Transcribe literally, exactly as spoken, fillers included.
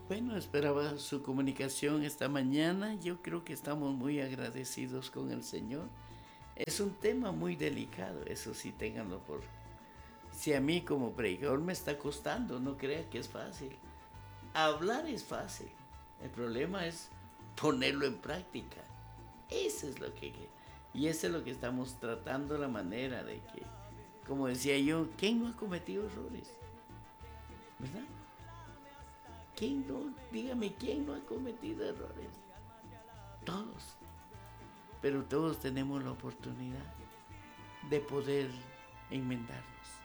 Bueno, esperaba su comunicación esta mañana. Yo creo que estamos muy agradecidos con el Señor. Es un tema muy delicado, eso sí, ténganlo por... Si a mí como predicador me está costando, no crea que es fácil. Hablar es fácil. El problema es ponerlo en práctica. Eso es lo que... Y eso es lo que estamos tratando, la manera de que, como decía yo, ¿quién no ha cometido errores? ¿Verdad? ¿Quién no? Dígame, ¿quién no ha cometido errores? Todos. Pero todos tenemos la oportunidad de poder enmendarnos.